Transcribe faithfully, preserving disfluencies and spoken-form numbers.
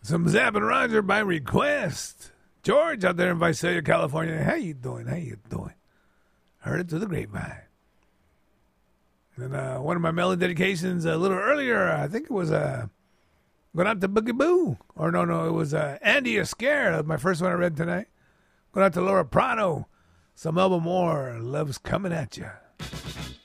Some Zapp and Roger by request. George out there in Visalia, California. How you doing? How you doing? Heard it through the grapevine. And uh, one of my melody dedications a little earlier, I think it was uh, going out to Boogie Boo. Or no, no, it was uh, Andy Ascare, my first one I read tonight. Going out to Laura Prado. Some Elba Moore. Love's coming at you.